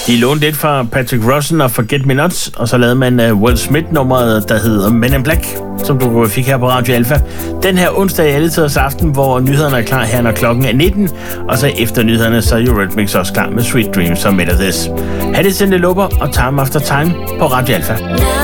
De lånte lidt fra Patrick Rosen og Forget Me Not, og så lavede man Will Smith-nummeret, der hedder Men in Black, som du fik her på Radio Alpha. Den her onsdag i alle tiders aften, hvor nyhederne er klar her, når klokken er 19, og så efter nyhederne, så er Eurythmics også klar med Sweet Dreams og Made of This. Ha' det, Cindy Lauper og Time After Time på Radio Alpha.